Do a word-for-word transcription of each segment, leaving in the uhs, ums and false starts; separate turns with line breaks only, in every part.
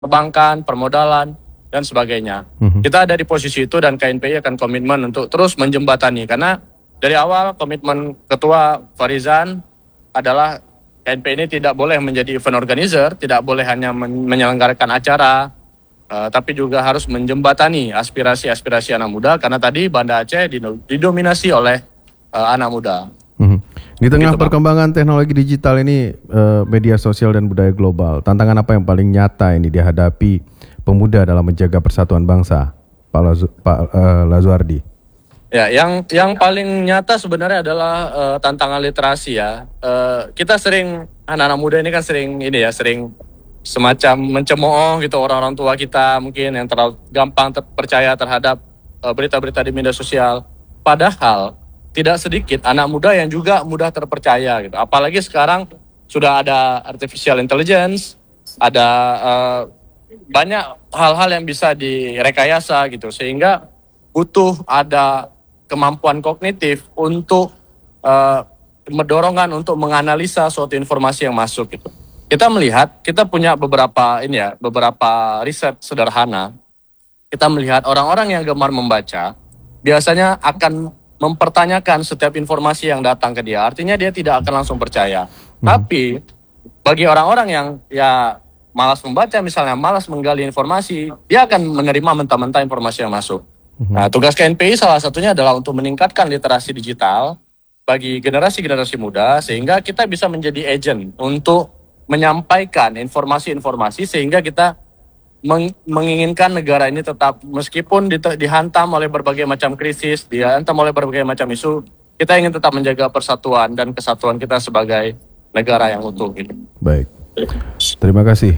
perbankan, permodalan, dan sebagainya.
Mhm.
Kita ada di posisi itu dan K N P I akan komitmen untuk terus menjembatani. Karena dari awal komitmen Ketua Farizan adalah K N P I ini tidak boleh menjadi event organizer, tidak boleh hanya men- menyelenggarakan acara, eh, tapi juga harus menjembatani aspirasi-aspirasi anak muda. Karena tadi Banda Aceh dino- didominasi oleh eh, anak muda.
Mhm. Di tengah
Begitu, Bang.
perkembangan teknologi digital ini, eh, media sosial dan budaya global, tantangan apa yang paling nyata ini dihadapi pemuda dalam menjaga persatuan bangsa, Pak, Lazu- Pak eh, Lazuardi?
Ya, yang yang paling nyata sebenarnya adalah eh, tantangan literasi ya. Eh, kita sering anak-anak muda ini kan sering ini ya, sering semacam mencemooh gitu orang-orang tua kita mungkin yang terlalu gampang terpercaya terhadap eh, berita-berita di media sosial. Padahal tidak sedikit anak muda yang juga mudah terpercaya gitu. Apalagi sekarang sudah ada artificial intelligence, ada eh, banyak hal-hal yang bisa direkayasa gitu, sehingga butuh ada kemampuan kognitif untuk uh, mendorongan untuk menganalisa suatu informasi yang masuk gitu. Kita melihat, kita punya beberapa ini ya, beberapa riset sederhana. Kita melihat orang-orang yang gemar membaca biasanya akan mempertanyakan setiap informasi yang datang ke dia. Artinya dia tidak akan langsung percaya.
Mhm.
Tapi bagi orang-orang yang ya malas membaca, misalnya malas menggali informasi, dia akan menerima mentah-mentah informasi yang masuk.
Mhm.
Nah, tugas K N P I salah satunya adalah untuk meningkatkan literasi digital bagi generasi-generasi muda sehingga kita bisa menjadi agent untuk menyampaikan informasi-informasi sehingga kita meng- menginginkan negara ini tetap meskipun di- dihantam oleh berbagai macam krisis, dihantam oleh berbagai macam isu, kita ingin tetap menjaga persatuan dan kesatuan kita sebagai negara yang utuh gitu.
Baik, terima kasih.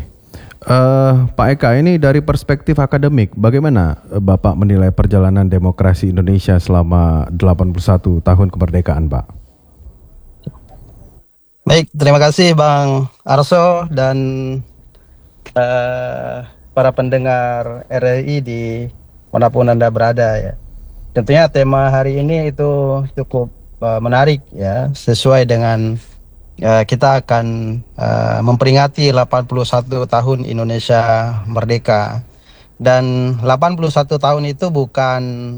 Eh, Pak Eka, ini dari perspektif akademik, bagaimana eh, Bapak menilai perjalanan demokrasi Indonesia selama delapan puluh satu tahun kemerdekaan, Pak?
Baik, terima kasih Bang Arso dan eh, para pendengar R R I di manapun Anda berada ya. Tentunya tema hari ini itu cukup eh, menarik ya, sesuai dengan eh, kita akan eh, memperingati delapan puluh satu tahun Indonesia merdeka. Dan delapan puluh satu tahun itu bukan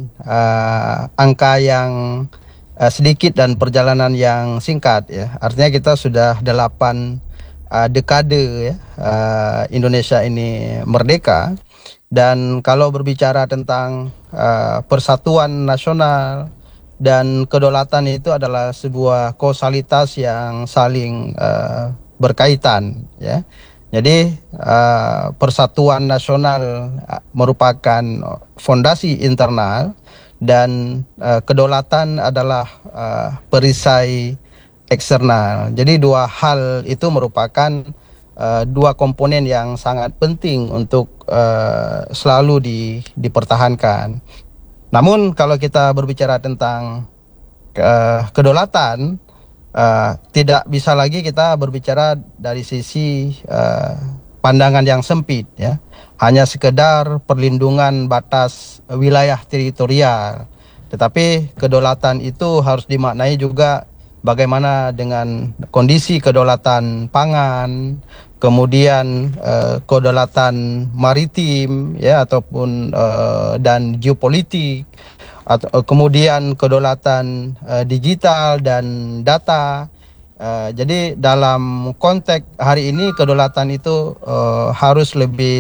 eh, angka yang eh, sedikit dan perjalanan yang singkat ya. Artinya kita sudah delapan uh, dekade ya uh, Indonesia ini merdeka. Dan kalau berbicara tentang uh, persatuan nasional dan kedaulatan itu adalah sebuah kausalitas yang saling uh, berkaitan ya. Jadi uh, persatuan nasional uh, merupakan fondasi internal dan uh, kedaulatan adalah uh, perisai eksternal. Jadi dua hal itu merupakan uh, dua komponen yang sangat penting untuk uh, selalu di, dipertahankan. Namun kalau kita berbicara tentang uh, kedaulatan, uh, tidak bisa lagi kita berbicara dari sisi uh, pandangan yang sempit ya. Hanya sekedar perlindungan batas wilayah teritorial. Tetapi kedaulatan itu harus dimaknai juga bagaimana dengan kondisi kedaulatan pangan, kemudian eh, kedaulatan maritim ya ataupun eh, dan geopolitik, atau kemudian kedaulatan eh, digital dan data. Uh, jadi dalam konteks hari ini kedaulatan itu uh, harus lebih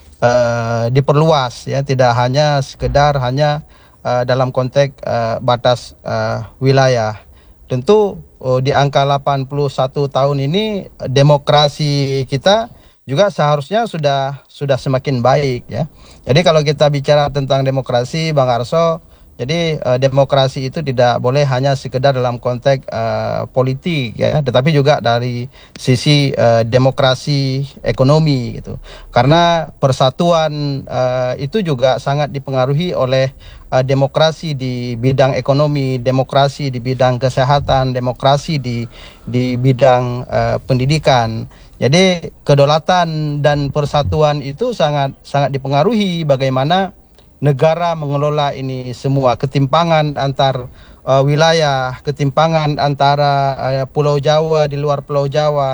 uh, diperluas ya, tidak hanya sekedar hanya uh, dalam konteks uh, batas uh, wilayah. Tentu uh, di angka delapan puluh satu tahun ini demokrasi kita juga seharusnya sudah sudah semakin baik ya. Jadi kalau kita bicara tentang demokrasi, Bang Arso, jadi uh, demokrasi itu tidak boleh hanya sekedar dalam konteks uh, politik ya, tetapi juga dari sisi uh, demokrasi ekonomi gitu. Karena persatuan uh, itu juga sangat dipengaruhi oleh uh, demokrasi di bidang ekonomi, demokrasi di bidang kesehatan, demokrasi di di bidang uh, pendidikan. Jadi kedaulatan dan persatuan itu sangat sangat dipengaruhi bagaimana negara mengelola ini semua, ketimpangan antar uh, wilayah, ketimpangan antara uh, Pulau Jawa di luar Pulau Jawa,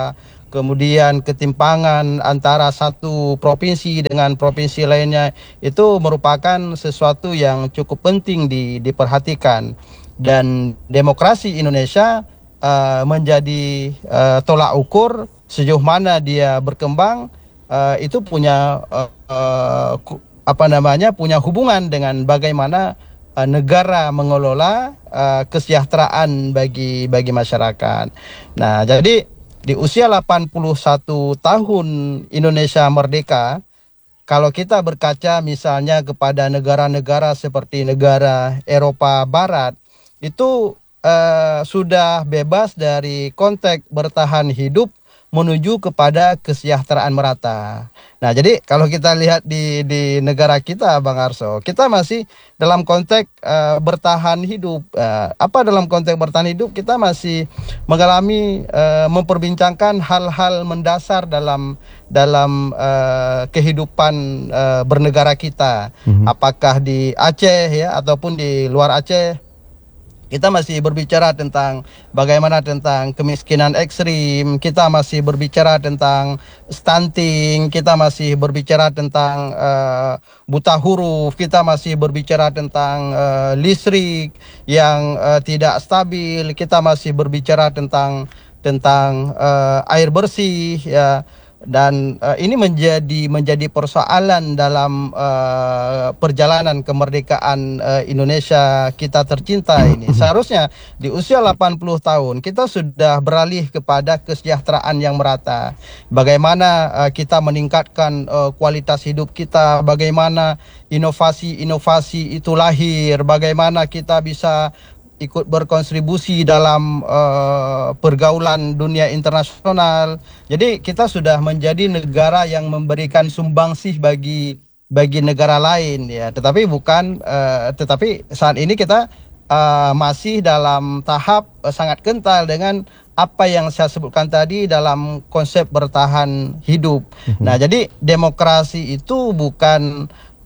kemudian ketimpangan antara satu provinsi dengan provinsi lainnya, itu merupakan sesuatu yang cukup penting di, diperhatikan. Dan demokrasi Indonesia uh, menjadi uh, tolak ukur sejauh mana dia berkembang, uh, itu punya uh, uh, apa namanya punya hubungan dengan bagaimana uh, negara mengelola uh, kesejahteraan bagi bagi masyarakat. Nah, jadi di usia delapan puluh satu tahun Indonesia merdeka, kalau kita berkaca misalnya kepada negara-negara seperti negara Eropa Barat, itu uh, sudah bebas dari konteks bertahan hidup menuju kepada kesejahteraan merata. Nah, jadi kalau kita lihat di di negara kita, Bang Arso, kita masih dalam konteks uh, bertahan hidup. Uh, apa dalam konteks bertahan hidup? Kita masih mengalami uh, memperbincangkan hal-hal mendasar dalam dalam uh, kehidupan uh, bernegara kita. Mm-hmm. Apakah di Aceh ya ataupun di luar Aceh, kita masih berbicara tentang bagaimana tentang kemiskinan ekstrim, kita masih berbicara tentang stunting, kita masih berbicara tentang uh, buta huruf, kita masih berbicara tentang uh, listrik yang uh, tidak stabil, kita masih berbicara tentang tentang uh, air bersih ya. Dan uh, ini menjadi menjadi persoalan dalam uh, perjalanan kemerdekaan uh, Indonesia kita tercinta ini. Seharusnya di usia delapan puluh tahun kita sudah beralih kepada kesejahteraan yang merata. Bagaimana uh, kita meningkatkan uh, kualitas hidup kita, bagaimana inovasi-inovasi itu lahir, bagaimana kita bisa ikut berkontribusi dalam uh, pergaulan dunia internasional. Jadi kita sudah menjadi negara yang memberikan sumbangsih bagi bagi negara lain ya. Tetapi bukan uh, tetapi saat ini kita uh, masih dalam tahap uh, sangat kental dengan apa yang saya sebutkan tadi dalam konsep bertahan hidup. Mm-hmm. Nah, jadi demokrasi itu bukan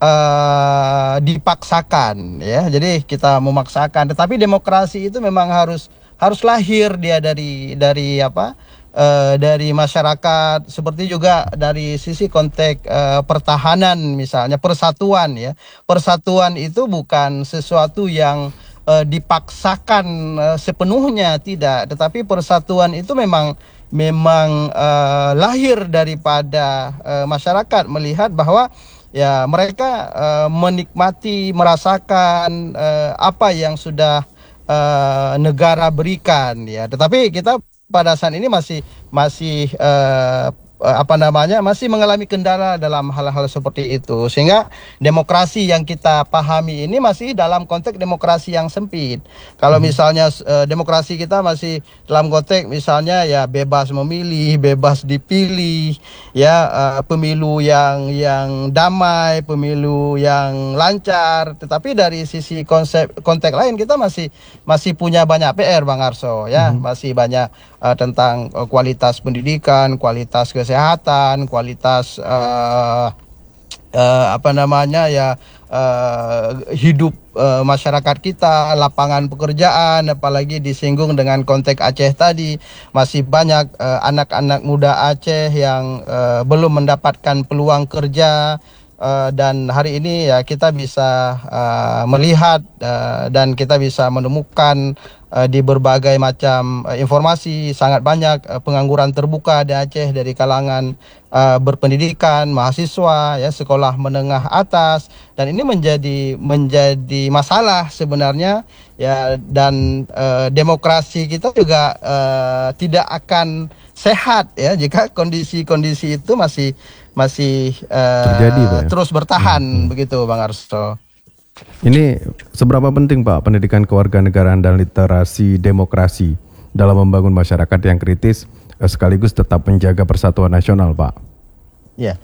Uh, dipaksakan ya, jadi kita memaksakan, tetapi demokrasi itu memang harus harus lahir dia dari dari apa uh, dari masyarakat, seperti juga dari sisi konteks uh, pertahanan misalnya persatuan ya. Persatuan itu bukan sesuatu yang uh, dipaksakan uh, sepenuhnya, tidak, tetapi persatuan itu memang memang uh, lahir daripada uh, masyarakat melihat bahwa ya mereka uh, menikmati, merasakan uh, apa yang sudah uh, negara berikan ya. Tetapi kita pada saat ini masih masih uh, apa namanya masih mengalami kendala dalam hal-hal seperti itu, sehingga demokrasi yang kita pahami ini masih dalam konteks demokrasi yang sempit. Kalau misalnya uh, demokrasi kita masih dalam konteks misalnya ya bebas memilih, bebas dipilih, ya uh, pemilu yang yang damai, pemilu yang lancar. Tetapi dari sisi konsep konteks lain kita masih masih punya banyak P R, Bang Arso ya, mm-hmm. masih banyak uh, tentang uh, kualitas pendidikan, kualitas kesehatan kesehatan, kualitas uh, uh, apa namanya ya uh, hidup uh, masyarakat kita, lapangan pekerjaan, apalagi disinggung dengan konteks Aceh tadi, masih banyak uh, anak-anak muda Aceh yang uh, belum mendapatkan peluang kerja. Uh, dan hari ini ya kita bisa uh, melihat uh, dan kita bisa menemukan uh, di berbagai macam uh, informasi sangat banyak uh, pengangguran terbuka di Aceh dari kalangan uh, berpendidikan, mahasiswa ya, sekolah menengah atas, dan ini menjadi menjadi masalah sebenarnya ya. Dan uh, demokrasi kita juga uh, tidak akan sehat ya jika kondisi-kondisi itu masih masih uh, terjadi, Pak, ya? Terus bertahan hmm. begitu, Bang Arso.
Ini seberapa penting, Pak, pendidikan kewarganegaraan dan literasi demokrasi dalam membangun masyarakat yang kritis sekaligus tetap menjaga persatuan nasional, Pak?
Ya,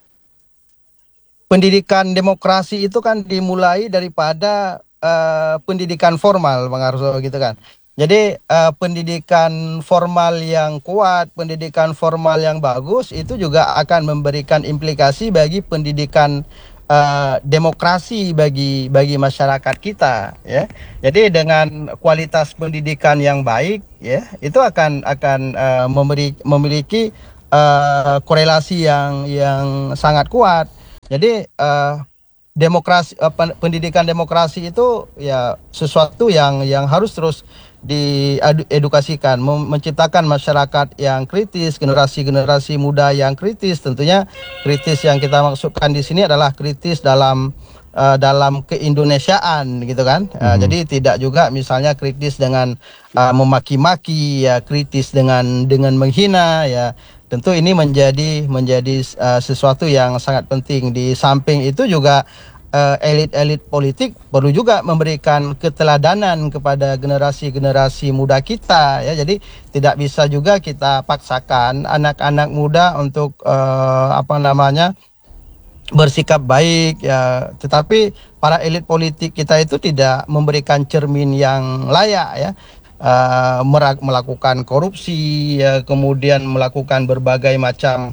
pendidikan demokrasi itu kan dimulai daripada uh, pendidikan formal, Bang Arso, gitu kan. Jadi uh, pendidikan formal yang kuat, pendidikan formal yang bagus itu juga akan memberikan implikasi bagi pendidikan uh, demokrasi bagi bagi masyarakat kita, ya. Jadi dengan kualitas pendidikan yang baik, ya, itu akan akan uh, memberi, memiliki uh, korelasi yang yang sangat kuat. Jadi uh, demokrasi, uh, pendidikan demokrasi itu ya sesuatu yang yang harus terus diedukasikan, menciptakan masyarakat yang kritis, generasi-generasi muda yang kritis. Tentunya kritis yang kita maksudkan di sini adalah kritis dalam uh, dalam keindonesiaan, gitu kan. Uh, mm-hmm. Jadi tidak juga misalnya kritis dengan uh, memaki-maki, ya, kritis dengan dengan menghina, ya. Tentu ini menjadi menjadi uh, sesuatu yang sangat penting. Di samping itu juga uh, elit-elit politik perlu juga memberikan keteladanan kepada generasi-generasi muda kita, ya. Jadi tidak bisa juga kita paksakan anak-anak muda untuk uh, apa namanya bersikap baik, ya. Tetapi para elit politik kita itu tidak memberikan cermin yang layak, ya. Uh, melakukan korupsi, ya, kemudian melakukan berbagai macam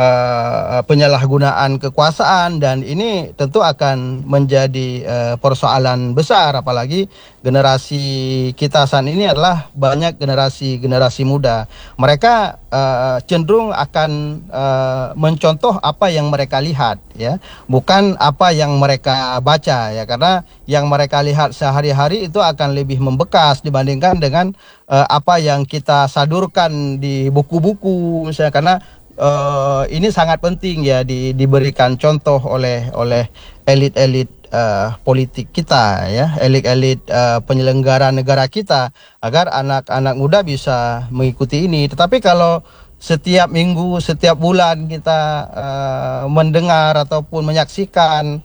uh, penyalahgunaan kekuasaan, dan ini tentu akan menjadi uh, persoalan besar, apalagi generasi kita saat ini adalah banyak generasi-generasi muda. Mereka uh, cenderung akan uh, mencontoh apa yang mereka lihat, ya, bukan apa yang mereka baca, ya, karena yang mereka lihat sehari-hari itu akan lebih membekas dibandingkan dengan uh, apa yang kita sadurkan di buku-buku, misalnya, karena uh, ini sangat penting, ya, di, diberikan contoh oleh oleh elit-elit Uh, politik kita, ya, elit-elit uh, penyelenggara negara kita, agar anak-anak muda bisa mengikuti ini. Tetapi kalau setiap minggu, setiap bulan kita uh, mendengar ataupun menyaksikan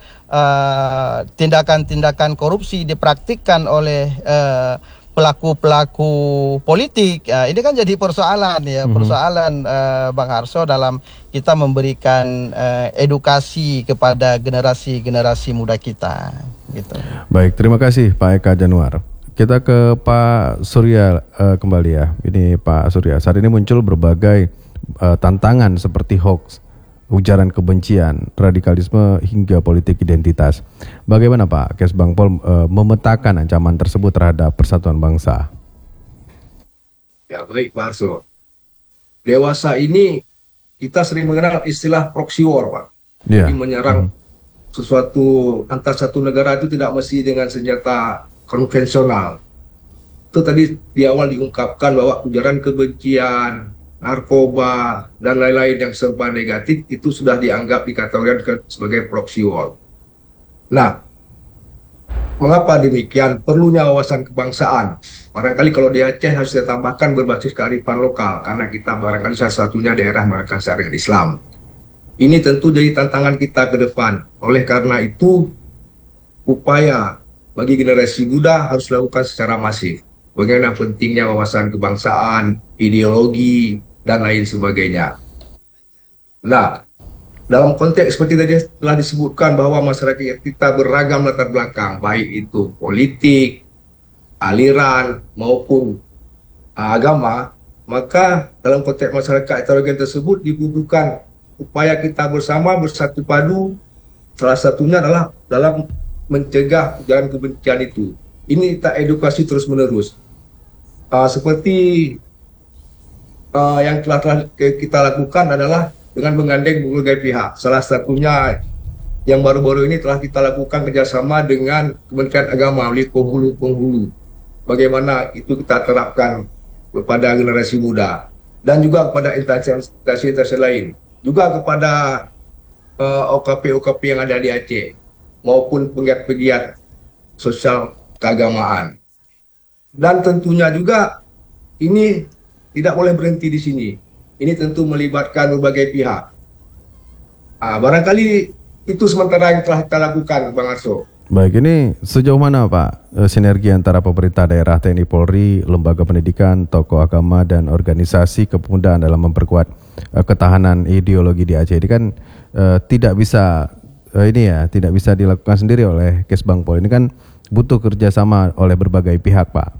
uh, tindakan-tindakan korupsi dipraktikkan oleh uh, pelaku-pelaku politik, ya, ini kan jadi persoalan, ya, mm-hmm. persoalan uh, Bang Harso dalam kita memberikan uh, edukasi kepada generasi-generasi muda kita, gitu.
Baik, terima kasih Pak Eka Januar. Kita ke Pak Surya uh, kembali, ya. Ini Pak Surya, saat ini muncul berbagai uh, tantangan seperti hoax, ujaran kebencian, radikalisme, hingga politik identitas. Bagaimana Pak Kesbangpol e, memetakan ancaman tersebut terhadap persatuan bangsa?
Ya, baik Pak Arso. Dewasa ini kita sering mengenal istilah proxy war, Pak. Yeah. Jadi menyerang hmm. sesuatu antar satu negara itu tidak mesti dengan senjata konvensional. Itu tadi di awal diungkapkan bahwa ujaran kebencian, narkoba, dan lain-lain yang serba negatif itu sudah dianggap dikategorikan sebagai proxy war. Nah, mengapa demikian? Perlunya wawasan kebangsaan. Barangkali kalau di Aceh harus ditambahkan berbasis kearifan lokal, karena kita barangkali salah satunya daerah mereka syariat Islam. Ini tentu jadi tantangan kita ke depan. Oleh karena itu, upaya bagi generasi muda harus dilakukan secara masif. Bagaimana pentingnya wawasan kebangsaan, ideologi, dan lain sebagainya. Nah, dalam konteks seperti tadi telah disebutkan bahwa masyarakat kita beragam latar belakang, baik itu politik, aliran, maupun agama, maka dalam konteks masyarakat heterogen tersebut dibutuhkan upaya kita bersama bersatu padu, salah satunya adalah dalam mencegah ujaran kebencian itu. Ini kita edukasi terus-menerus. Uh, seperti Uh, yang telah, telah kita lakukan adalah dengan menggandeng berbagai pihak. Salah satunya yang baru-baru ini telah kita lakukan kerjasama dengan Kementerian Agama melalui penghulu-penghulu. Bagaimana itu kita terapkan kepada generasi muda dan juga kepada instansi-instansi lain, juga kepada uh, O K P-O K P yang ada di Aceh maupun pegiat-pegiat sosial keagamaan. Dan tentunya juga ini tidak boleh berhenti di sini. Ini tentu melibatkan berbagai pihak. Ah, barangkali itu sementara yang telah kita lakukan, Bang Arso.
Baik, ini sejauh mana Pak sinergi antara pemerintah daerah, T N I Polri, lembaga pendidikan, tokoh agama, dan organisasi kepemudaan dalam memperkuat uh, ketahanan ideologi di Aceh? Ini kan uh, tidak bisa uh, ini ya, tidak bisa dilakukan sendiri oleh Kesbangpol. Ini kan butuh kerjasama oleh berbagai pihak, Pak.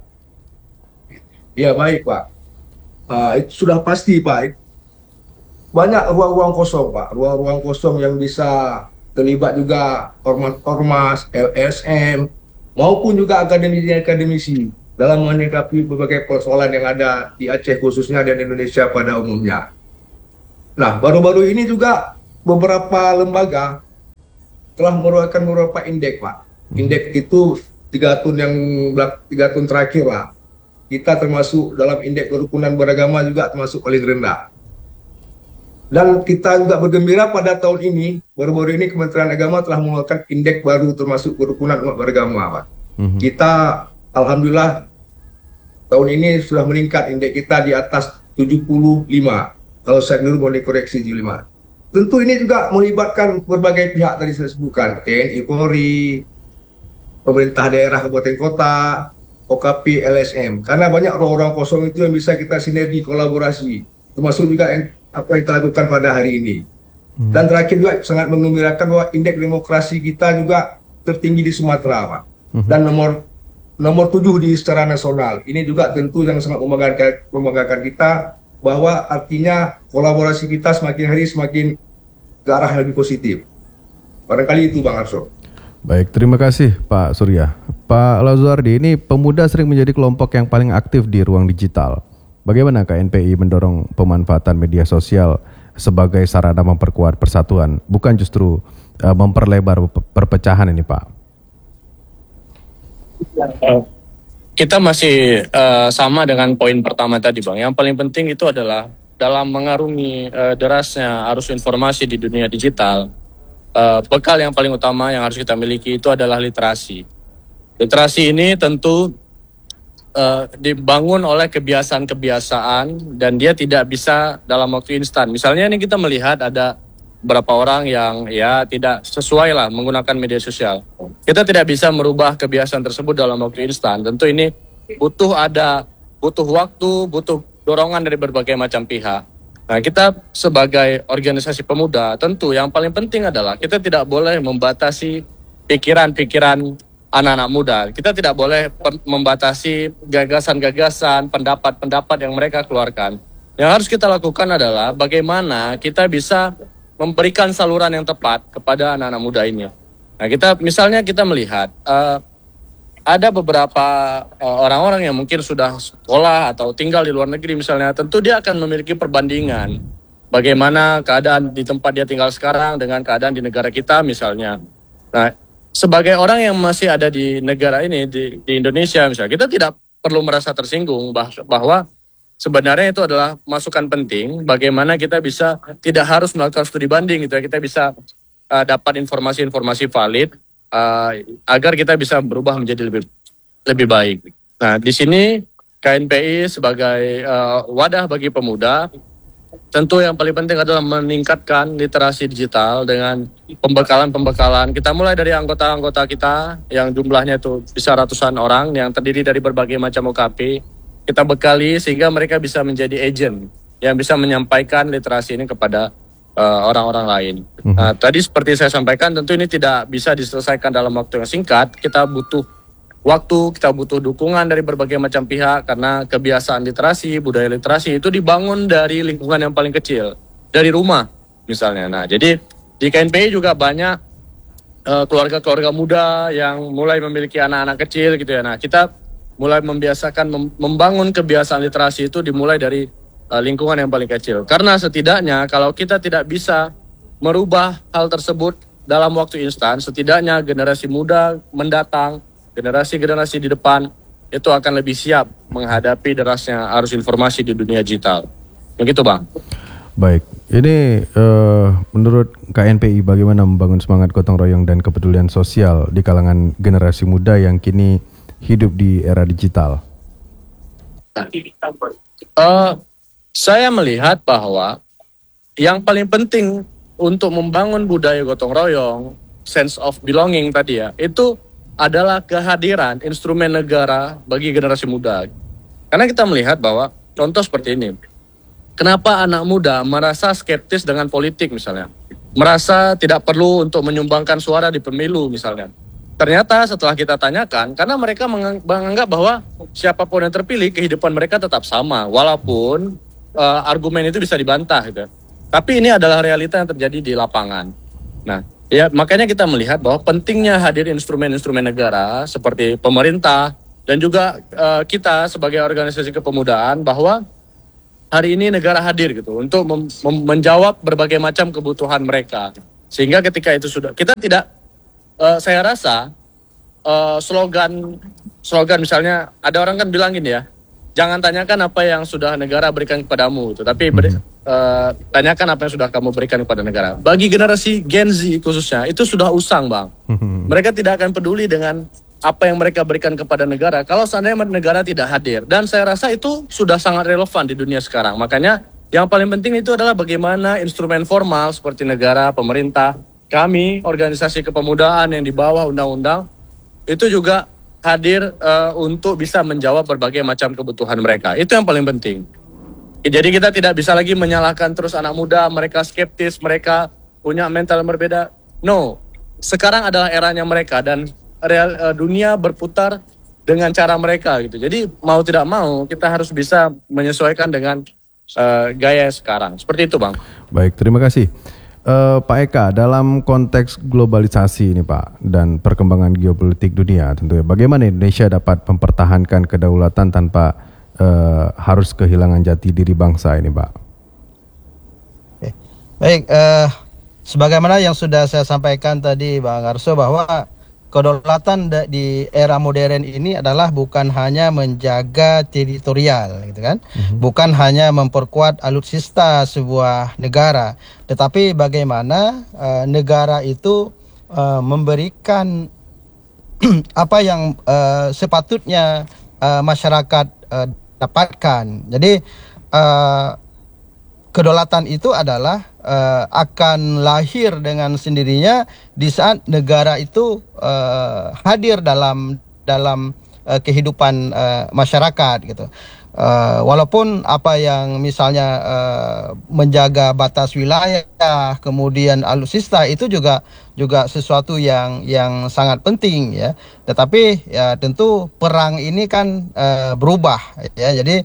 Ya, baik Pak. Uh, itu sudah pasti Pak. Banyak ruang-ruang kosong Pak, ruang-ruang kosong yang bisa terlibat juga ormas-ormas, L S M, maupun juga akademisi-akademisi dalam menyikapi berbagai persoalan yang ada di Aceh khususnya dan Indonesia pada umumnya. Nah, baru-baru ini juga beberapa lembaga telah mengeluarkan beberapa indeks, Pak. Indeks itu tiga tahun yang tiga tahun terakhir lah. Kita termasuk dalam indeks kerukunan beragama juga termasuk paling rendah. Dan kita juga bergembira pada tahun ini, baru-baru ini Kementerian Agama telah mengeluarkan indeks baru termasuk kerukunan umat beragama, Pak. Mm-hmm. Kita alhamdulillah tahun ini sudah meningkat indeks kita di atas tujuh puluh lima. Kalau saya dulu boleh koreksi tujuh puluh lima. Tentu ini juga melibatkan berbagai pihak tadi saya sebutkan, T N I, Polri, pemerintah daerah, kabupaten kota, O K P, L S M. Karena banyak orang-orang kosong itu yang bisa kita sinergi, kolaborasi. Termasuk juga yang, apa yang kita lakukan pada hari ini. Hmm. Dan terakhir juga sangat mengembirakan bahwa indeks demokrasi kita juga tertinggi di Sumatera, Pak. Hmm. Dan nomor nomor tujuh di secara nasional. Ini juga tentu yang sangat membanggakan, membanggakan kita, bahwa artinya kolaborasi kita semakin hari semakin ke arah yang lebih positif. Barangkali itu Bang Arso.
Baik, terima kasih Pak Surya. Pak Lazuardi, ini pemuda sering menjadi kelompok yang paling aktif di ruang digital. Bagaimana K N P I mendorong pemanfaatan media sosial sebagai sarana memperkuat persatuan, bukan justru uh, memperlebar perpecahan ini, Pak?
Uh, kita masih uh, sama dengan poin pertama tadi, Bang. Yang paling penting itu adalah dalam mengarungi uh, derasnya arus informasi di dunia digital, uh, bekal yang paling utama yang harus kita miliki itu adalah literasi. Literasi ini tentu uh, dibangun oleh kebiasaan-kebiasaan dan dia tidak bisa dalam waktu instan. Misalnya ini kita melihat ada beberapa orang yang ya tidak sesuai lah menggunakan media sosial. Kita tidak bisa merubah kebiasaan tersebut dalam waktu instan. Tentu ini butuh ada butuh waktu, butuh dorongan dari berbagai macam pihak. Nah, kita sebagai organisasi pemuda tentu yang paling penting adalah kita tidak boleh membatasi pikiran-pikiran anak-anak muda. Kita tidak boleh membatasi gagasan-gagasan, pendapat-pendapat yang mereka keluarkan. Yang harus kita lakukan adalah bagaimana kita bisa memberikan saluran yang tepat kepada anak-anak muda ini. Nah, kita misalnya kita melihat uh, ada beberapa uh, orang-orang yang mungkin sudah sekolah atau tinggal di luar negeri misalnya, tentu dia akan memiliki perbandingan bagaimana keadaan di tempat dia tinggal sekarang dengan keadaan di negara kita misalnya. Nah, sebagai orang yang masih ada di negara ini di, di Indonesia misalnya, kita tidak perlu merasa tersinggung bah- bahwa sebenarnya itu adalah masukan penting bagaimana kita bisa tidak harus melakukan studi banding gitu ya. Kita bisa uh, dapat informasi-informasi valid uh, agar kita bisa berubah menjadi lebih lebih baik. Nah, di sini K N P I sebagai uh, wadah bagi pemuda tentu yang paling penting adalah meningkatkan literasi digital dengan pembekalan-pembekalan. Kita mulai dari anggota-anggota kita yang jumlahnya itu bisa ratusan orang yang terdiri dari berbagai macam O K P. Kita bekali sehingga mereka bisa menjadi agent yang bisa menyampaikan literasi ini kepada uh, orang-orang lain. Mm-hmm. Nah, tadi seperti saya sampaikan, tentu ini tidak bisa diselesaikan dalam waktu yang singkat. Kita butuh waktu, kita butuh dukungan dari berbagai macam pihak karena kebiasaan literasi, budaya literasi itu dibangun dari lingkungan yang paling kecil, dari rumah misalnya. Nah, jadi di K N P I juga banyak uh, keluarga-keluarga muda yang mulai memiliki anak-anak kecil gitu ya. Nah, kita mulai membiasakan membangun kebiasaan literasi itu dimulai dari uh, lingkungan yang paling kecil. Karena setidaknya kalau kita tidak bisa merubah hal tersebut dalam waktu instan, setidaknya generasi muda mendatang, generasi-generasi di depan itu akan lebih siap menghadapi derasnya arus informasi di dunia digital. Begitu, Bang.
Baik, ini uh, menurut K N P I bagaimana membangun semangat gotong royong dan kepedulian sosial di kalangan generasi muda yang kini hidup di era digital?
Uh, saya melihat bahwa yang paling penting untuk membangun budaya gotong royong, sense of belonging tadi ya, itu adalah kehadiran instrumen negara bagi generasi muda. Karena kita melihat bahwa contoh seperti ini, kenapa anak muda merasa skeptis dengan politik misalnya, merasa tidak perlu untuk menyumbangkan suara di pemilu misalnya. Ternyata setelah kita tanyakan, karena mereka menganggap bahwa siapapun yang terpilih, kehidupan mereka tetap sama, walaupun uh, argumen itu bisa dibantah gitu. Tapi ini adalah realita yang terjadi di lapangan. Nah, Ya, makanya kita melihat bahwa pentingnya hadir instrumen-instrumen negara seperti pemerintah dan juga uh, kita sebagai organisasi kepemudaan, bahwa hari ini negara hadir gitu untuk mem- mem- menjawab berbagai macam kebutuhan mereka. Sehingga ketika itu sudah, kita tidak, uh, saya rasa uh, slogan slogan misalnya ada orang kan bilang gini ya, jangan tanyakan apa yang sudah negara berikan kepadamu, gitu, tapi beri, uh, tanyakan apa yang sudah kamu berikan kepada negara. Bagi generasi Gen Z khususnya, itu sudah usang, Bang. Mereka tidak akan peduli dengan apa yang mereka berikan kepada negara kalau seandainya negara tidak hadir. Dan saya rasa itu sudah sangat relevan di dunia sekarang. Makanya yang paling penting itu adalah bagaimana instrumen formal seperti negara, pemerintah, kami, organisasi kepemudaan yang di bawah undang-undang, itu juga hadir uh, untuk bisa menjawab berbagai macam kebutuhan mereka. Itu yang paling penting. Jadi kita tidak bisa lagi menyalahkan terus anak muda, mereka skeptis, mereka punya mental yang berbeda. No, sekarang adalah eranya mereka dan real, uh, dunia berputar dengan cara mereka gitu. Jadi mau tidak mau kita harus bisa menyesuaikan dengan uh, gaya sekarang. Seperti itu, Bang.
Baik, terima kasih. Uh, Pak Eka, dalam konteks globalisasi ini Pak dan perkembangan geopolitik dunia tentunya, bagaimana Indonesia dapat mempertahankan kedaulatan tanpa uh, harus kehilangan jati diri bangsa ini Pak?
Oke. Baik, uh, sebagaimana yang sudah saya sampaikan tadi Bang Arso, bahwa kedaulatan di era modern ini adalah bukan hanya menjaga teritorial, gitu kan, mm-hmm. bukan hanya memperkuat alutsista sebuah negara, tetapi bagaimana uh, negara itu uh, memberikan apa yang uh, sepatutnya uh, masyarakat uh, dapatkan. Jadi uh, kedaulatan itu adalah uh, akan lahir dengan sendirinya di saat negara itu uh, hadir dalam dalam uh, kehidupan uh, masyarakat gitu. Uh, walaupun apa yang misalnya uh, menjaga batas wilayah, kemudian alutsista itu juga juga sesuatu yang yang sangat penting ya. Tetapi ya tentu perang ini kan uh, berubah ya. Jadi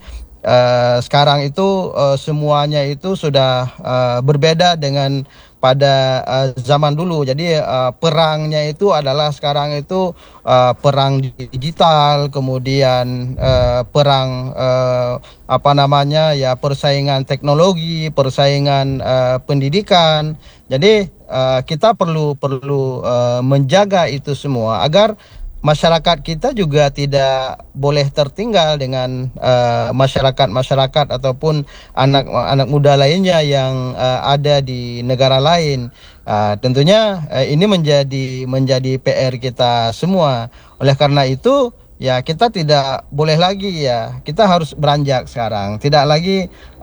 Uh, sekarang itu uh, semuanya itu sudah uh, berbeda dengan pada uh, zaman dulu. Jadi uh, perangnya itu adalah sekarang itu uh, perang digital, kemudian uh, perang uh, apa namanya ya persaingan teknologi, persaingan uh, pendidikan. Jadi uh, kita perlu perlu uh, menjaga itu semua agar masyarakat kita juga tidak boleh tertinggal dengan uh, masyarakat-masyarakat ataupun anak-anak muda lainnya yang uh, ada di negara lain. Uh, tentunya uh, ini menjadi menjadi P R kita semua. Oleh karena itu, ya kita tidak boleh lagi ya, kita harus beranjak sekarang. Tidak lagi,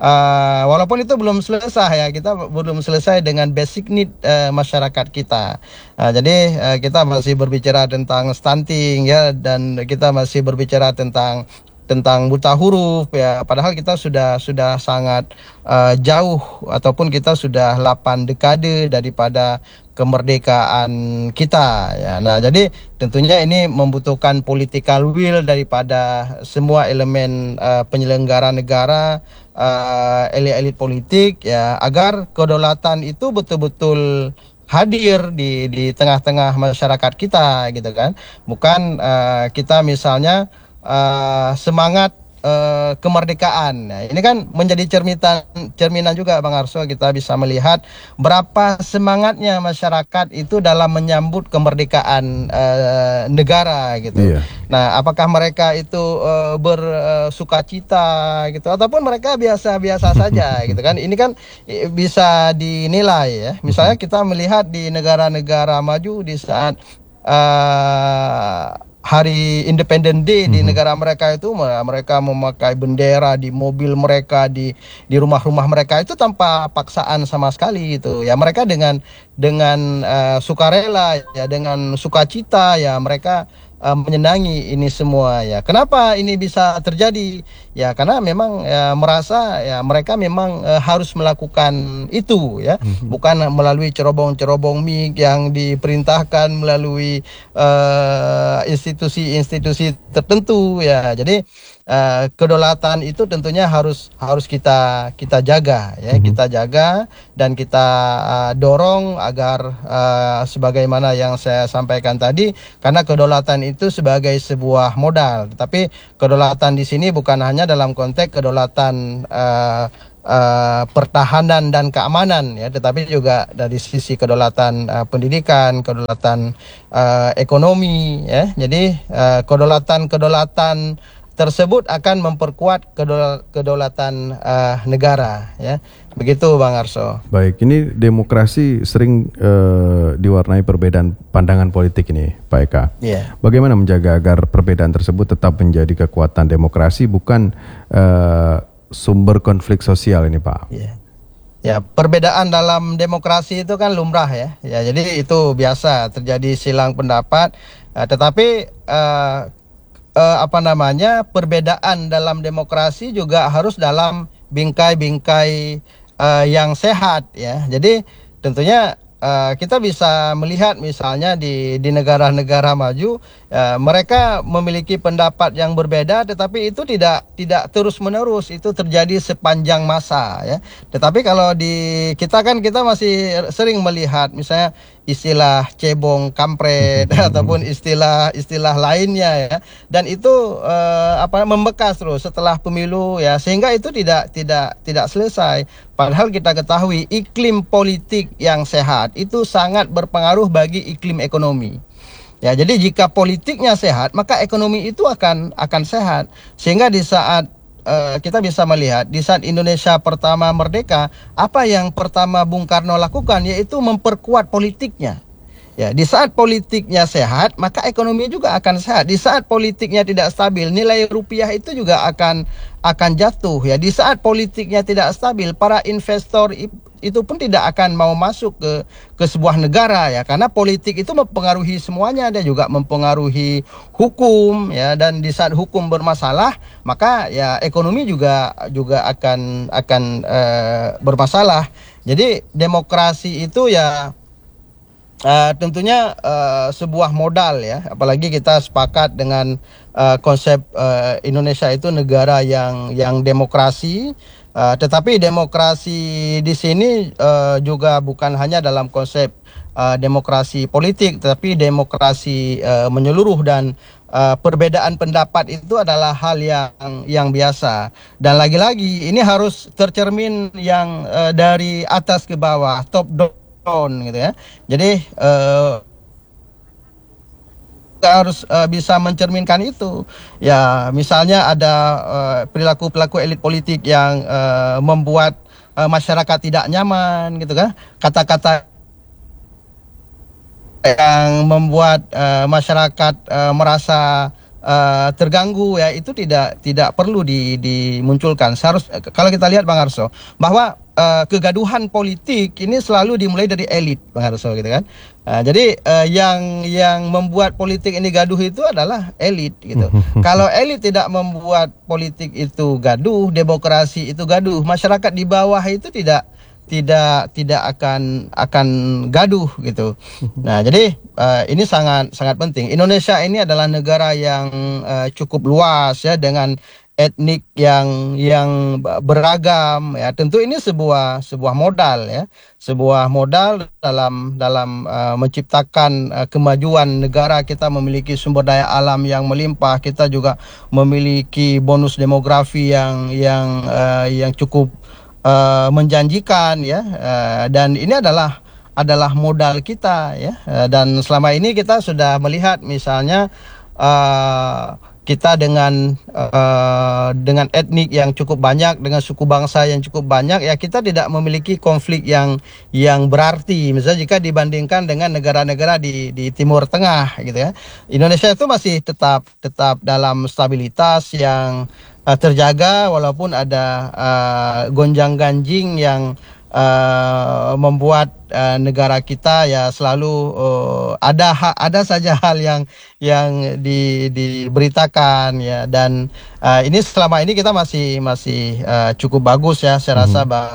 uh, walaupun itu belum selesai ya, kita belum selesai dengan basic need uh, masyarakat kita. Uh, jadi uh, kita masih berbicara tentang stunting ya, dan kita masih berbicara tentang tentang buta huruf ya, padahal kita sudah sudah sangat uh, jauh ataupun kita sudah delapan dekade daripada kemerdekaan kita ya. Nah, jadi tentunya ini membutuhkan political will daripada semua elemen uh, penyelenggara negara, uh, elit-elit politik ya, agar kedaulatan itu betul-betul hadir di di tengah-tengah masyarakat kita gitu kan. Bukan uh, kita misalnya uh, semangat Uh, kemerdekaan. Nah, ini kan menjadi cerminan cerminan juga Bang Arso, kita bisa melihat berapa semangatnya masyarakat itu dalam menyambut kemerdekaan uh, negara gitu. Iya. Nah, apakah mereka itu uh, bersukacita uh, gitu ataupun mereka biasa-biasa saja gitu kan. Ini kan bisa dinilai ya. Misalnya kita melihat di negara-negara maju di saat uh, Hari Independence Day di negara mereka itu, mereka memakai bendera di mobil mereka, di di rumah-rumah mereka itu tanpa paksaan sama sekali itu. Ya mereka dengan dengan uh, sukarela ya, dengan sukacita ya mereka uh, menyenangi ini semua ya. Kenapa ini bisa terjadi? Ya karena memang ya, merasa ya mereka memang uh, harus melakukan itu ya, mm-hmm. bukan melalui cerobong-cerobong mic yang diperintahkan melalui uh, institusi-institusi tertentu ya. Jadi uh, kedaulatan itu tentunya harus harus kita kita jaga ya, mm-hmm. kita jaga dan kita uh, dorong agar uh, sebagaimana yang saya sampaikan tadi, karena kedaulatan itu sebagai sebuah modal. Tapi kedaulatan di sini bukan hanya dalam konteks kedaulatan uh, Uh, pertahanan dan keamanan ya, tetapi juga dari sisi kedaulatan uh, pendidikan, kedaulatan uh, ekonomi ya. Jadi uh, kedaulatan-kedaulatan tersebut akan memperkuat kedaul- kedaulatan uh, negara ya. Begitu Bang Arso.
Baik, ini demokrasi sering uh, diwarnai perbedaan pandangan politik ini, Pak Eka.
Yeah.
Bagaimana menjaga agar perbedaan tersebut tetap menjadi kekuatan demokrasi, bukan uh, sumber konflik sosial ini, Pak?
Ya, ya, perbedaan dalam demokrasi itu kan lumrah ya. Ya, jadi itu biasa terjadi silang pendapat. Uh, tetapi uh, uh, apa namanya perbedaan dalam demokrasi juga harus dalam bingkai-bingkai uh, yang sehat ya. Jadi tentunya uh, kita bisa melihat misalnya di di negara-negara maju, uh, mereka memiliki pendapat yang berbeda, tetapi itu tidak tidak terus-menerus, itu terjadi sepanjang masa ya. Tetapi kalau di kita kan kita masih sering melihat misalnya istilah cebong kampret ataupun istilah-istilah lainnya ya, dan itu uh, apa membekas terus setelah pemilu ya, sehingga itu tidak tidak tidak selesai. Padahal kita ketahui iklim politik yang sehat itu sangat berpengaruh bagi iklim ekonomi. Ya, jadi jika politiknya sehat, maka ekonomi itu akan akan sehat. Sehingga di saat uh, kita bisa melihat di saat Indonesia pertama merdeka, apa yang pertama Bung Karno lakukan yaitu memperkuat politiknya. Ya, di saat politiknya sehat, maka ekonomi juga akan sehat. Di saat politiknya tidak stabil, nilai rupiah itu juga akan akan jatuh ya. Di saat politiknya tidak stabil, para investor itu pun tidak akan mau masuk ke ke sebuah negara ya, karena politik itu mempengaruhi semuanya, dia juga mempengaruhi hukum ya, dan di saat hukum bermasalah, maka ya ekonomi juga juga akan akan uh, bermasalah. Jadi demokrasi itu ya Uh, tentunya uh, sebuah modal ya, apalagi kita sepakat dengan uh, konsep uh, Indonesia itu negara yang yang demokrasi, uh, tetapi demokrasi di sini uh, juga bukan hanya dalam konsep uh, demokrasi politik, tetapi demokrasi uh, menyeluruh, dan uh, perbedaan pendapat itu adalah hal yang yang biasa, dan lagi-lagi ini harus tercermin yang uh, dari atas ke bawah, top down gitu ya. Jadi uh, kita harus uh, bisa mencerminkan itu. Ya, misalnya ada uh, perilaku-perilaku elit politik yang uh, membuat uh, masyarakat tidak nyaman gitu kan. Kata-kata yang membuat uh, masyarakat uh, merasa Uh, terganggu ya, itu tidak tidak perlu di, dimunculkan. Seharus kalau kita lihat Bang Arso, bahwa uh, kegaduhan politik ini selalu dimulai dari elit Bang Arso gitu kan. Uh, jadi uh, yang yang membuat politik ini gaduh itu adalah elit gitu. Kalau elit tidak membuat politik itu gaduh, demokrasi itu gaduh, masyarakat di bawah itu tidak tidak tidak akan akan gaduh gitu. Nah, jadi uh, ini sangat sangat penting. Indonesia ini adalah negara yang uh, cukup luas ya, dengan etnik yang yang beragam ya. Tentu ini sebuah sebuah modal ya, sebuah modal dalam dalam uh, menciptakan uh, kemajuan negara. Kita memiliki sumber daya alam yang melimpah, kita juga memiliki bonus demografi yang yang uh, yang cukup Uh, menjanjikan ya, uh, dan ini adalah adalah modal kita ya, uh, dan selama ini kita sudah melihat misalnya uh, kita dengan uh, dengan etnik yang cukup banyak, dengan suku bangsa yang cukup banyak ya, kita tidak memiliki konflik yang yang berarti misalnya jika dibandingkan dengan negara-negara di di Timur Tengah gitu ya. Indonesia itu masih tetap tetap dalam stabilitas yang Uh, terjaga, walaupun ada uh, gonjang-ganjing yang uh, membuat uh, negara kita ya selalu uh, ada ha- ada saja hal yang yang di, diberitakan ya, dan uh, ini selama ini kita masih masih uh, cukup bagus ya, saya rasa hmm. Bang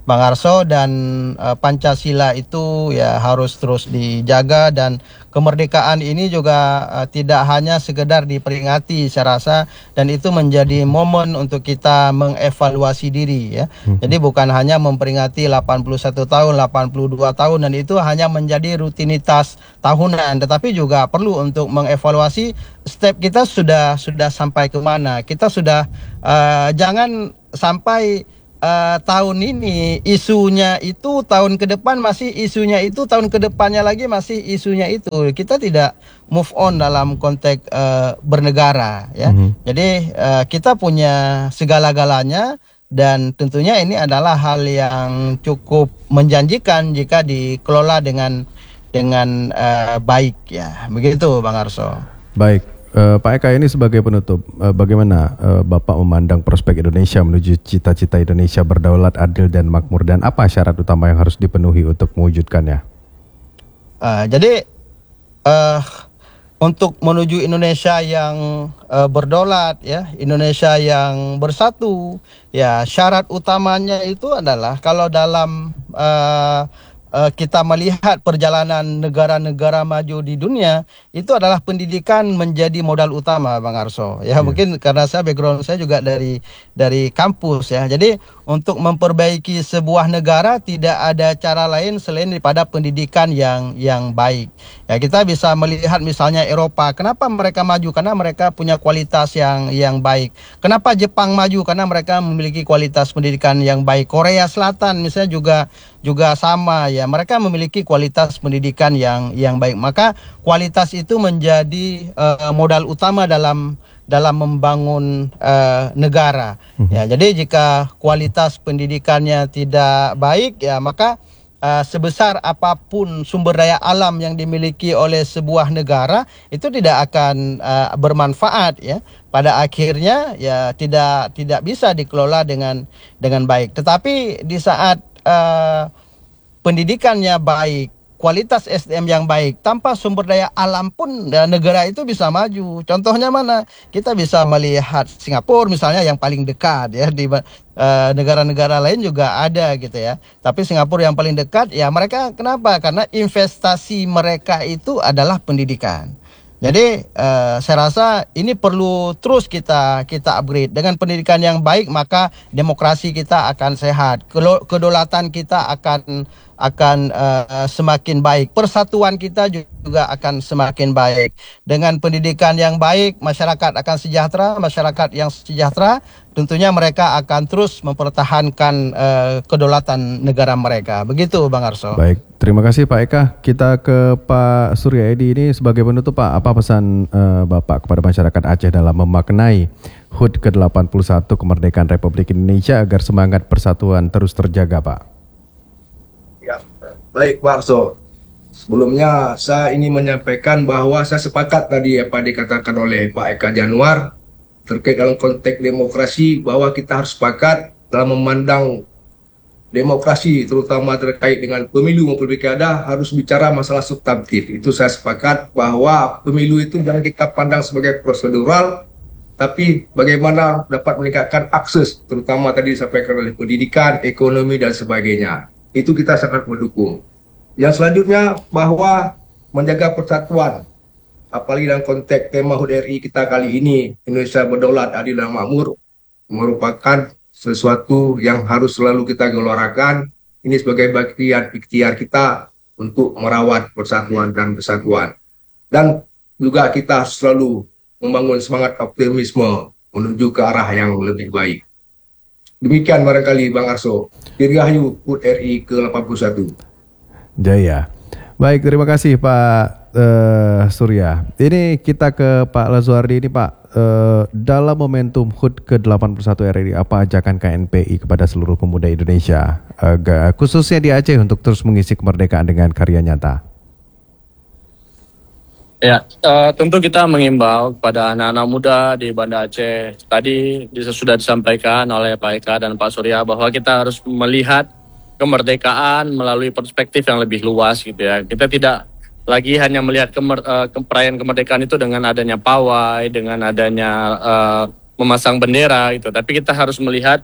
Bang Arso, dan uh, Pancasila itu ya harus terus dijaga, dan kemerdekaan ini juga uh, tidak hanya sekedar diperingati saya rasa, dan itu menjadi momen untuk kita mengevaluasi diri ya. Hmm. Jadi bukan hanya memperingati delapan puluh satu tahun, delapan puluh dua tahun, dan itu hanya menjadi rutinitas tahunan, tetapi juga perlu untuk mengevaluasi step kita sudah sudah sampai kemana. Kita sudah uh, jangan sampai Uh, tahun ini isunya itu, tahun ke depan masih isunya itu, tahun ke depannya lagi masih isunya itu. Kita tidak move on dalam konteks uh, bernegara ya. Mm-hmm. Jadi uh, kita punya segala-galanya, dan tentunya ini adalah hal yang cukup menjanjikan jika dikelola dengan dengan uh, baik ya. Begitu Bang Arso.
Baik. Uh, Pak Eka, ini sebagai penutup, uh, bagaimana uh, Bapak memandang prospek Indonesia menuju cita-cita Indonesia berdaulat, adil, dan makmur, dan apa syarat utama yang harus dipenuhi untuk mewujudkannya?
Uh, jadi uh, untuk menuju Indonesia yang uh, berdaulat, ya, Indonesia yang bersatu, ya syarat utamanya itu adalah kalau dalam uh, Uh, kita melihat perjalanan negara-negara maju di dunia, itu adalah pendidikan menjadi modal utama Bang Arso. Ya, yeah. Mungkin karena saya background saya juga dari dari kampus ya. Jadi untuk memperbaiki sebuah negara tidak ada cara lain selain daripada pendidikan yang yang baik. Ya, kita bisa melihat misalnya Eropa, kenapa mereka maju? Karena mereka punya kualitas yang yang baik. Kenapa Jepang maju? Karena mereka memiliki kualitas pendidikan yang baik. Korea Selatan misalnya juga juga sama ya, mereka memiliki kualitas pendidikan yang yang baik. Maka kualitas itu menjadi uh, modal utama dalam dalam membangun uh, negara. Hmm. Ya, jadi jika kualitas pendidikannya tidak baik ya, maka uh, sebesar apapun sumber daya alam yang dimiliki oleh sebuah negara itu tidak akan uh, bermanfaat ya. Pada akhirnya ya tidak tidak bisa dikelola dengan dengan baik. Tetapi di saat Uh, pendidikannya baik, kualitas S D M yang baik, tanpa sumber daya alam pun ya, negara itu bisa maju. Contohnya mana? Kita bisa melihat Singapura misalnya yang paling dekat ya, di uh, negara-negara lain juga ada gitu ya. Tapi Singapura yang paling dekat ya, mereka kenapa? Karena investasi mereka itu adalah pendidikan. Jadi uh, saya rasa ini perlu terus kita kita upgrade. Dengan pendidikan yang baik, maka demokrasi kita akan sehat, kedaulatan kita akan akan uh, semakin baik, persatuan kita juga akan semakin baik. Dengan pendidikan yang baik, masyarakat akan sejahtera. Masyarakat yang sejahtera tentunya mereka akan terus mempertahankan uh, kedaulatan negara mereka. Begitu Bang Arso.
Baik, terima kasih Pak Eka. Kita ke Pak Surya Edi ini sebagai penutup Pak. Apa pesan uh, Bapak kepada masyarakat Aceh dalam memaknai H U T ke delapan puluh satu kemerdekaan Republik Indonesia agar semangat persatuan terus terjaga Pak?
Ya, baik Pak Arso. Sebelumnya saya ingin menyampaikan bahwa saya sepakat tadi apa dikatakan oleh Pak Eka Januar terkait dalam konteks demokrasi, bahwa kita harus sepakat dalam memandang demokrasi terutama terkait dengan pemilu maupun pilkada harus bicara masalah substantif. Itu saya sepakat bahwa pemilu itu jangan kita pandang sebagai prosedural, tapi bagaimana dapat meningkatkan akses terutama tadi disampaikan oleh pendidikan, ekonomi dan sebagainya. Itu kita sangat mendukung. Yang selanjutnya bahwa menjaga persatuan, apalagi dalam konteks tema H U T R I kita kali ini, Indonesia berdaulat, adil dan makmur, merupakan sesuatu yang harus selalu kita gelorakan. Ini sebagai bagian ikhtiar kita untuk merawat persatuan dan kesatuan. Dan juga kita harus selalu membangun semangat optimisme menuju ke arah yang lebih baik. Demikian barangkali Bang Arso. Dirgahayu H U T R I ke delapan puluh satu.
Jaya. Baik, terima kasih Pak uh, Surya. Ini kita ke Pak Lazuardi ini Pak. Uh, dalam momentum H U T ke delapan puluh satu R I, apa ajakan K N P I kepada seluruh pemuda Indonesia, uh, khususnya di Aceh, untuk terus mengisi kemerdekaan dengan karya nyata?
Ya, uh, tentu kita mengimbau kepada anak-anak muda di Banda Aceh. Tadi sudah disampaikan oleh Pak Eka dan Pak Surya bahwa kita harus melihat kemerdekaan melalui perspektif yang lebih luas gitu ya. Kita tidak lagi hanya melihat kemer, uh, perayaan kemerdekaan itu dengan adanya pawai, dengan adanya uh, memasang bendera gitu. Tapi kita harus melihat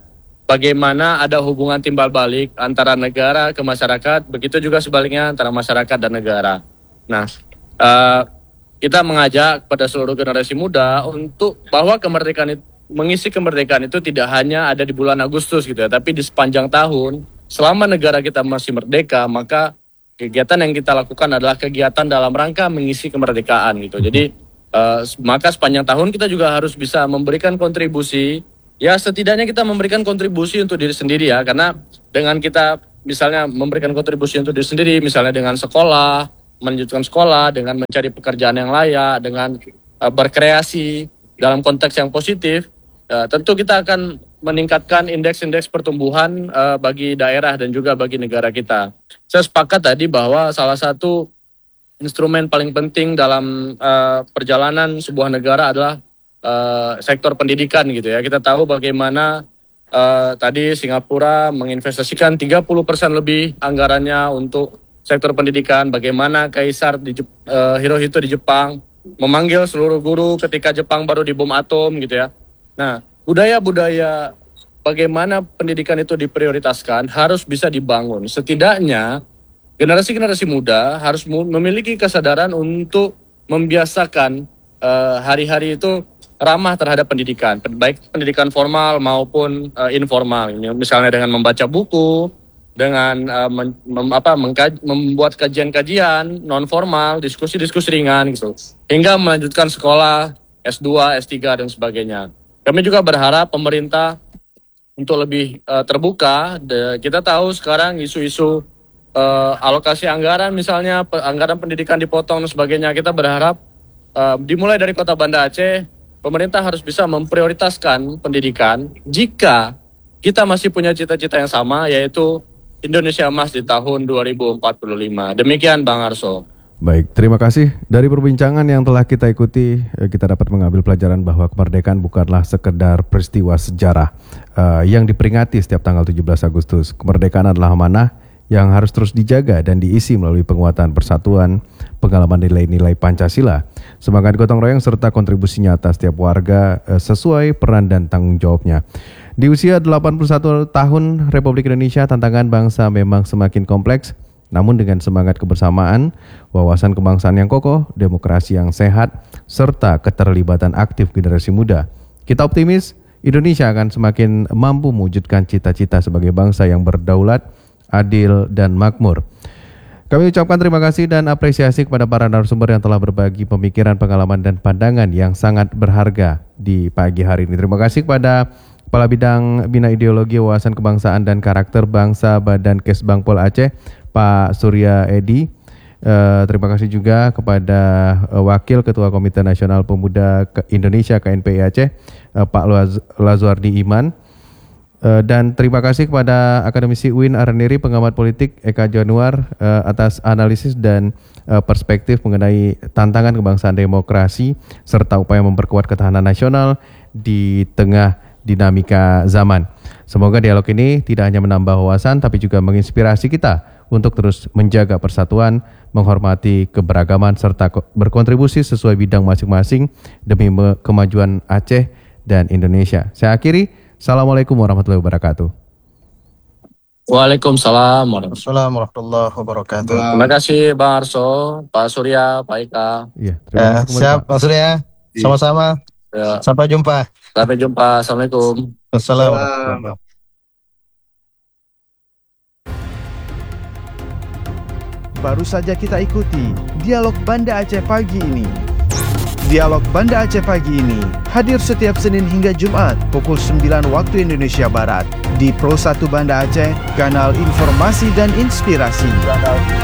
bagaimana ada hubungan timbal balik antara negara ke masyarakat, begitu juga sebaliknya antara masyarakat dan negara. Nah, uh, kita mengajak pada seluruh generasi muda untuk bahwa kemerdekaan itu, mengisi kemerdekaan itu tidak hanya ada di bulan Agustus gitu ya, tapi di sepanjang tahun, selama negara kita masih merdeka, maka kegiatan yang kita lakukan adalah kegiatan dalam rangka mengisi kemerdekaan gitu. Jadi uh, maka sepanjang tahun kita juga harus bisa memberikan kontribusi. Ya setidaknya kita memberikan kontribusi untuk diri sendiri ya, karena dengan kita misalnya memberikan kontribusi untuk diri sendiri, misalnya dengan sekolah, melanjutkan sekolah, dengan mencari pekerjaan yang layak, dengan uh, berkreasi dalam konteks yang positif, uh, tentu kita akan meningkatkan indeks-indeks pertumbuhan uh, bagi daerah dan juga bagi negara kita. Saya sepakat tadi bahwa salah satu instrumen paling penting dalam uh, perjalanan sebuah negara adalah Uh, sektor pendidikan gitu ya. Kita tahu bagaimana uh, tadi Singapura menginvestasikan tiga puluh persen lebih anggarannya untuk sektor pendidikan, bagaimana Kaisar di Jep, uh, Hirohito di Jepang memanggil seluruh guru ketika Jepang baru dibom atom gitu ya. Nah, budaya-budaya bagaimana pendidikan itu diprioritaskan harus bisa dibangun. Setidaknya generasi-generasi muda harus memiliki kesadaran untuk membiasakan uh, hari-hari itu ramah terhadap pendidikan, baik pendidikan formal maupun uh, informal. Misalnya dengan membaca buku, dengan uh, mem, mem, apa, mengkaj, membuat kajian-kajian non formal, diskusi-diskusi ringan gitu, hingga melanjutkan sekolah S dua, S tiga dan sebagainya. Kami juga berharap pemerintah untuk lebih uh, terbuka. De, kita tahu sekarang isu-isu uh, alokasi anggaran, misalnya pe, anggaran pendidikan dipotong dan sebagainya. Kita berharap uh, dimulai dari Kota Banda Aceh, pemerintah harus bisa memprioritaskan pendidikan jika kita masih punya cita-cita yang sama, yaitu Indonesia Emas di tahun dua ribu empat puluh lima. Demikian Bang Arso.
Baik, terima kasih. Dari perbincangan yang telah kita ikuti, kita dapat mengambil pelajaran bahwa kemerdekaan bukanlah sekedar peristiwa sejarah uh, yang diperingati setiap tanggal tujuh belas Agustus. Kemerdekaan adalah amanah yang harus terus dijaga dan diisi melalui penguatan persatuan, pengalaman nilai-nilai Pancasila, semangat gotong royong serta kontribusi nyata setiap warga eh, sesuai peran dan tanggung jawabnya. Di usia delapan puluh satu tahun Republik Indonesia, tantangan bangsa memang semakin kompleks, namun dengan semangat kebersamaan, wawasan kebangsaan yang kokoh, demokrasi yang sehat, serta keterlibatan aktif generasi muda, kita optimis Indonesia akan semakin mampu mewujudkan cita-cita sebagai bangsa yang berdaulat, adil dan makmur. Kami ucapkan terima kasih dan apresiasi kepada para narasumber yang telah berbagi pemikiran, pengalaman dan pandangan yang sangat berharga di pagi hari ini. Terima kasih kepada Kepala Bidang Bina Ideologi, Wawasan Kebangsaan dan Karakter Bangsa Badan Kesbangpol Aceh, Pak Surya Edi. Uh, terima kasih juga kepada uh, Wakil Ketua Komite Nasional Pemuda Indonesia K N P I Aceh, uh, Pak Laz Lazuardi Iman. Uh, dan terima kasih kepada Akademisi U I N Araniri, pengamat politik Eka Januar uh, atas analisis dan uh, perspektif mengenai tantangan kebangsaan demokrasi serta upaya memperkuat ketahanan nasional di tengah dinamika zaman. Semoga dialog ini tidak hanya menambah wawasan tapi juga menginspirasi kita untuk terus menjaga persatuan, menghormati keberagaman serta berkontribusi sesuai bidang masing-masing demi kemajuan Aceh dan Indonesia. Saya akhiri. Assalamualaikum warahmatullahi wabarakatuh.
Waalaikumsalam
warahmatullahi wabarakatuh.
Terima kasih Bang Arso, Pak Surya, Pak Ika.
Iya,
ya, siap Pak Surya. Sama-sama. Ya. Sampai jumpa.
Sampai jumpa. Assalamualaikum.
Assalamualaikum.
Baru saja kita ikuti Dialog Banda Aceh pagi ini. Dialog Banda Aceh pagi ini hadir setiap Senin hingga Jumat pukul sembilan waktu Indonesia Barat di Pro satu Banda Aceh, kanal informasi dan inspirasi.